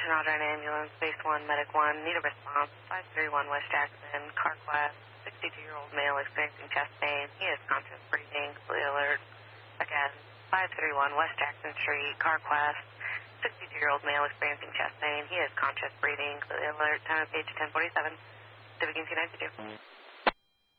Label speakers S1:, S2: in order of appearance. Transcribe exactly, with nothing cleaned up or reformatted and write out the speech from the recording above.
S1: Roger, an ambulance, base one, medic one, need a response, five three one West Jackson, CarQuest, sixty-two-year-old male experiencing chest pain. He is conscious breathing, completely alert. Again, five three one West Jackson Street, CarQuest, sixty-two-year-old male experiencing chest pain. He is conscious breathing, completely alert. Time of page ten forty-seven. Civic N two ninety-two.